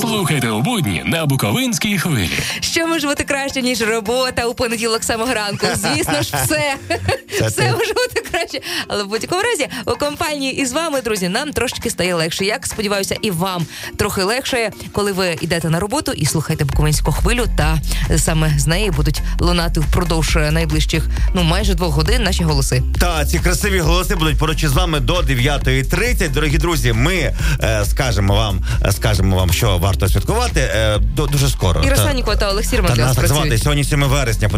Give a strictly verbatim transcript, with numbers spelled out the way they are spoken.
Слухайте у будні на Буковинській хвилі. Що може бути краще, ніж робота у понеділок самого ранку? Звісно ж, все. Все може бути краще. Але в будь-якому разі, у компанії із вами, друзі, нам трошки стає легше. Як, сподіваюся, і вам трохи легше, коли ви йдете на роботу і слухаєте Буковинську хвилю, та саме з неї будуть лунати впродовж найближчих, ну, майже двох годин наші голоси. Та, ці красиві голоси будуть поруч із вами до дев'ятої тридцять. Дорогі друзі, ми е, скажемо вам, скажемо вам, що варто святкувати е, дуже скоро. І Росанікова та Олексій Романов працюють. Сьогодні сьоме вересня.